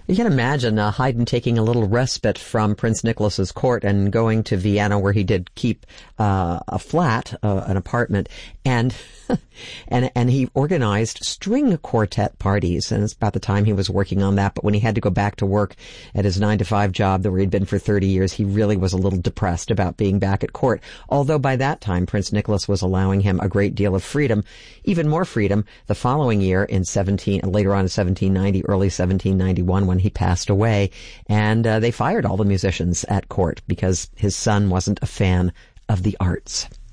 You can imagine Haydn taking a little respite from Prince Nicholas's court and going to Vienna, where he did keep a flat, an apartment, and and he organized string quartet parties. And it's about the time he was working on that. But when he had to go back to work at his 9-to-5 job, where he'd been for 30 years, he really was a little depressed about being back at court. Although by that time, Prince Nicholas was allowing him a great deal of freedom, even more freedom the following year later on in 1790, early 1791, when he passed away. And they fired all the musicians at court because his son wasn't a fan of the arts.